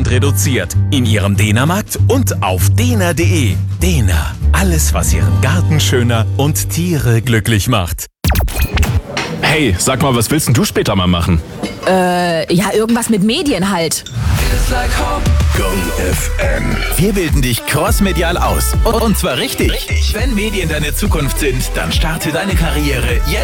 50% reduziert. In ihrem Dena-Markt und auf dena.de. Dena, alles was ihren Garten schöner und Tiere glücklich macht. Hey, sag mal, was willst denn du später mal machen? Ja, irgendwas mit Medien halt. Gong FM. Wir bilden dich crossmedial aus. Und zwar richtig. Wenn Medien deine Zukunft sind, dann starte deine Karriere jetzt.